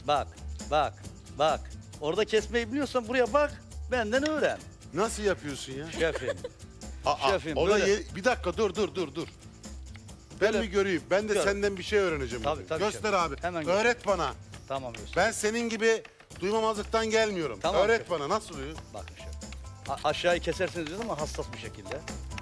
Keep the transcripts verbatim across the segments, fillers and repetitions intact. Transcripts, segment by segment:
bak, bak, bak. Orada kesmeyi biliyorsan buraya bak, benden öğren. Nasıl yapıyorsun ya? Şefim. Aa, Şefim, o da böyle- ye- bir dakika dur dur dur dur. Ben Böyle- bir göreyim. Ben de Gör. senden bir şey öğreneceğim. Tabii, bugün. tabii Göster şefim. abi. Hemen gör. Öğret bana. Tamam Yusuf. Ben senin gibi duymamazlıktan gelmiyorum. Tamam Öğret şefim. bana nasıl oluyor? Bakın şefim. A- aşağıyı kesersiniz diyoruz ama hassas bir şekilde.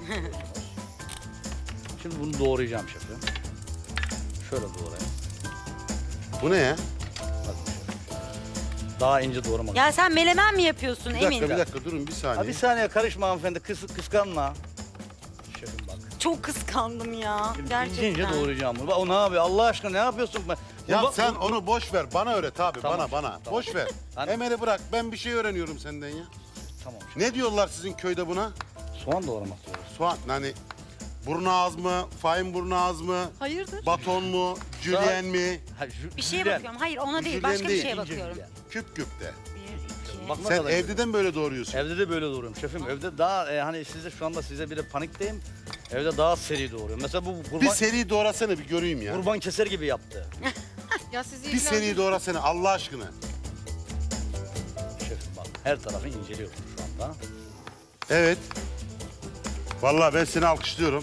Şimdi bunu doğrayacağım şefim. Şöyle doğrayayım. Bu ne ya? Bakın şefim. Daha ince doğramak. Ya sen melemen mi yapıyorsun Bir Emin? dakika bir dakika durun bir saniye. Ha, bir saniye karışma hanımefendi, kıs kıskanma. Şefim bak. Çok kıskandım ya. Şimdi Gerçekten. ince ince doğrayacağım bunu. Bak o ne abi Allah aşkına ne yapıyorsun? Ben, Ya Bak- sen onu boş ver. Bana öğret abi. Tamam, bana bana. tamam. Boş ver. Hani- Emel'i bırak. Ben bir şey öğreniyorum senden ya. Tamam şefim. Ne diyorlar sizin köyde buna? Soğan doğramak diyoruz. Soğan. Hani burnu ağız mı? Fahin burnu ağız mı? Hayırdır? Baton mu? Jülyen mi? Ha, jü- Bir şeye jülyen. bakıyorum. Hayır ona değil. Jülyen Başka bir değil, şeye ince bakıyorum. jülyen. Küp küp de. Bir, iki. Bak ne Sen kadar evde güzel. de mi böyle doğruyorsun? Evde de böyle doğruyorum şefim. Evde daha e, hani size şu anda size bir de panikteyim. Evde daha seri doğruyorum. Mesela bu Bir kurban, seri doğrasana bir göreyim ya. kurban keser gibi yaptı. Ya sizi Bir seri doğrasana Allah aşkına. Şefim bak her tarafı inceliyorum şu anda. Evet. Vallahi ben seni alkışlıyorum.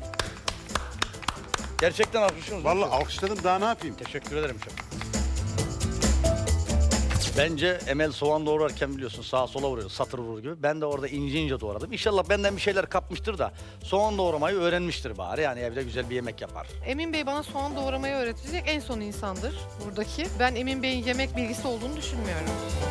Gerçekten alkışlıyorsunuz. Vallahi şefim. alkışladım daha ne yapayım? Teşekkür ederim şefim. Bence Emel soğan doğrarken biliyorsun sağa sola vuruyor, satır vurur gibi. Ben de orada ince ince doğradım. İnşallah benden bir şeyler kapmıştır da soğan doğramayı öğrenmiştir bari. Yani evde güzel bir yemek yapar. Emin Bey bana soğan doğramayı öğretecek en son insandır buradaki. Ben Emin Bey'in yemek bilgisi olduğunu düşünmüyorum.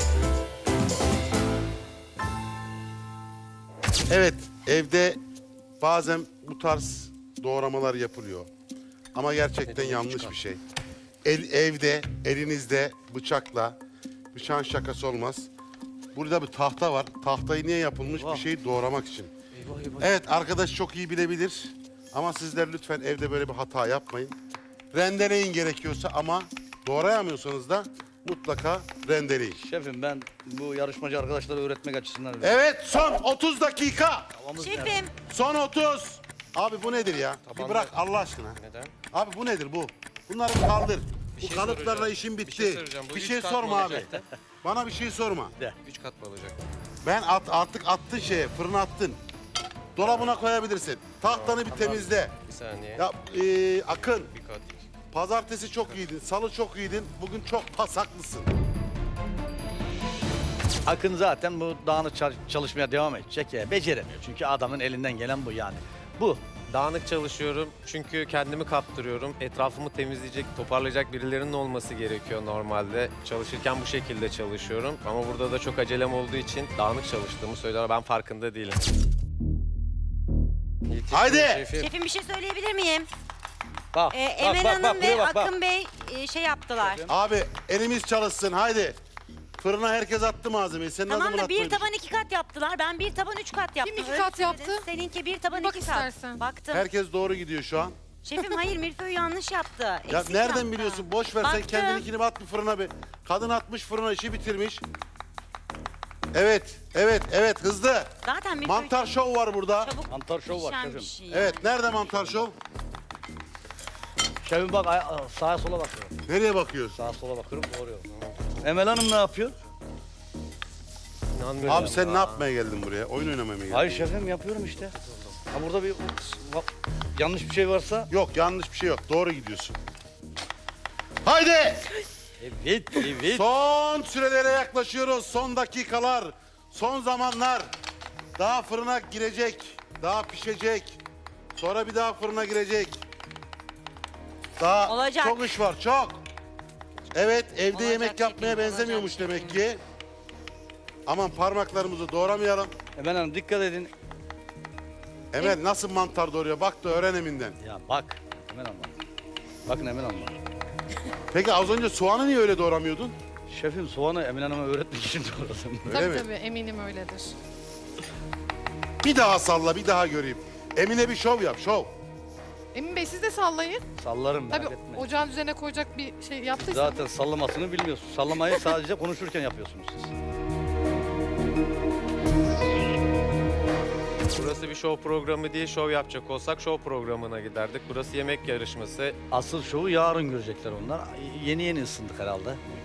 Evet, evde bazen bu tarz doğramalar yapılıyor. Ama gerçekten yanlış bir şey. El, evde, elinizde bıçakla, bıçağın şakası olmaz. Burada bir tahta var. Tahtayı niye yapılmış? Eyvah. Bir şeyi doğramak için. Eyvah eyvah. Evet, arkadaş çok iyi bilebilir. Ama sizler lütfen evde böyle bir hata yapmayın. Rendeleyin gerekiyorsa ama doğrayamıyorsanız da mutlaka rendeleyin. Şefim ben bu yarışmacı arkadaşlara öğretmek açısından öyle. Evet, son otuz dakika. Havamız nerede? Şefim. Son otuz. Abi bu nedir ya? Bir bırak Allah aşkına. Neden? Abi bu nedir bu? Bunları kaldır. şey bu kalıplarla soracağım. işin bitti. Bir şey soracağım. Bu Bir üç şey kat sorma mı abi. olacaktı? Bana bir şey sorma. Üç kat mı olacak? Ben at, artık attın şeye, fırına attın. Dolabına koyabilirsin. Tahtanı bir temizle. Bir saniye. Ya e, Akın, Bir kat. pazartesi çok iyiydin, salı çok iyiydin. Bugün çok pasaklısın. Akın zaten bu dağınık çal- çalışmaya devam edecek ya. Beceremiyor çünkü adamın elinden gelen bu yani. Bu. Dağınık çalışıyorum çünkü kendimi kaptırıyorum. Etrafımı temizleyecek, toparlayacak birilerinin olması gerekiyor normalde. Çalışırken bu şekilde çalışıyorum. Ama burada da çok acelem olduğu için dağınık çalıştığımı söylüyorlar. Ben farkında değilim. Yetiştim Haydi! şefim. Şefim bir şey söyleyebilir miyim? Bak, Ee, bak, Emel bak, Hanım bak, ve buraya bak, bak. Akın Bey e, şey yaptılar. Abi elimiz çalışsın haydi. Fırına herkes attı malzemeyi. Sen ne Tamam zaman da bir atmayı taban iki kat yaptılar. Ben bir taban üç kat yaptım. iki Öyle kat söyledin. yaptı? Seninki bir taban Bir bak iki kat. istersen. Baktım. Herkes doğru gidiyor şu an. Şefim hayır milföyü yanlış yaptı. Ya Eksik nereden yaptı. biliyorsun? Boş ver sen Baktım. kendininkini at bir fırına bir. Kadın atmış fırına işi bitirmiş. Evet, evet, evet hızlı. Zaten milföy Mantar şov var burada. çabuk Mantar şov var pişen şefim. bir şey. Evet, nerede mantar şov? Şefim bak ay- sağa sola bakıyorum. Nereye bakıyorsun? Sağa sola bakıyorum doğruyorum. Emel Hanım ne yapıyor? İnanmıyorum. Abi sen ne yapmaya geldin buraya? Oyun oynamaya mı geldin? Hayır şefim yapıyorum işte. Ha burada bir yanlış bir şey varsa. Yok, yanlış bir şey yok. Doğru gidiyorsun. Haydi! Evet, evet. Son sürelere yaklaşıyoruz. Son dakikalar, son zamanlar. Daha fırına girecek, daha pişecek. Sonra bir daha fırına girecek. Daha Olacak. çok iş var, çok. Evet, evde Olacak yemek yapmaya şefim, benzemiyormuş olacak demek şefim. ki. Aman parmaklarımızı doğramayalım. Emel Hanım dikkat edin. Emel nasıl mantar doğruyor? Bak da öğren Emin'den. Ya bak Emel Hanım. Bakın Emel Hanım. Peki az önce soğanı niye öyle doğramıyordun? Şefim soğanı Emel Hanım'a öğretmek için doğradım. Öyle Tabii mi? tabii eminim öyledir. Bir daha salla, bir daha göreyim. Emine bir şov yap, şov. Emin Bey siz de sallayın. Sallarım merak Tabii etmeyin. ocağın üzerine koyacak bir şey yaptıysanız. Zaten sallamasını bilmiyorsunuz. Sallamayı sadece konuşurken yapıyorsunuz siz. Burası bir show programı değil. Show yapacak olsak show programına giderdik. Burası yemek yarışması. Asıl şovu yarın görecekler onlar. Yeni yeni ısındık herhalde.